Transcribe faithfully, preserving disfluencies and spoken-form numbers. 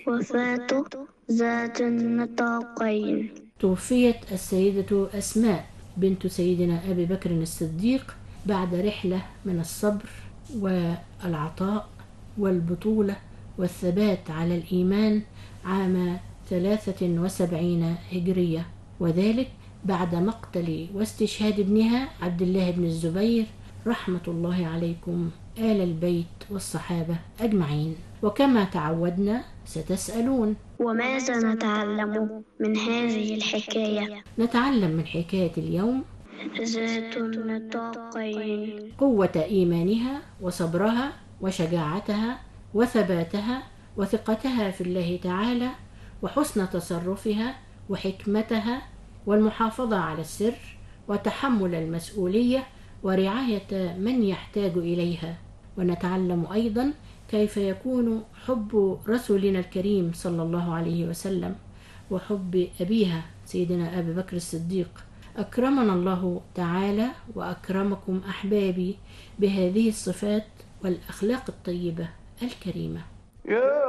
وفاة ذات النطاقين. توفيت السيدة أسماء بنت سيدنا أبي بكر الصديق بعد رحلة من الصبر والعطاء والبطولة والثبات على الإيمان عام ثلاثة وسبعين هجرية، وذلك بعد مقتل واستشهاد ابنها عبد الله بن الزبير رحمة الله عليكم آل البيت والصحابة أجمعين. وكما تعودنا ستسألون: وماذا نتعلم من هذه الحكاية؟ نتعلم من حكاية اليوم ذات النطاقين قوة إيمانها وصبرها وشجاعتها وثباتها وثقتها في الله تعالى وحسن تصرفها وحكمتها والمحافظة على السر وتحمل المسؤولية ورعاية من يحتاج إليها. ونتعلم أيضا كيف يكون حب رسولنا الكريم صلى الله عليه وسلم وحب أبيها سيدنا أبي بكر الصديق. أكرمنا الله تعالى وأكرمكم أحبابي بهذه الصفات والأخلاق الطيبة الكريمة.